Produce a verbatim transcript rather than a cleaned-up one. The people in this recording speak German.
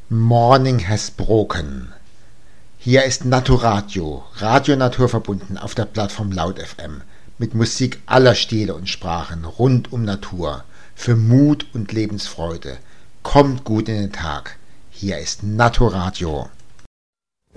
Morning has broken. Hier ist Naturadio, Radio naturverbunden auf der Plattform Laut F M, mit Musik aller Stile und Sprachen rund um Natur, für Mut und Lebensfreude. Kommt gut in den Tag. Hier ist Naturadio.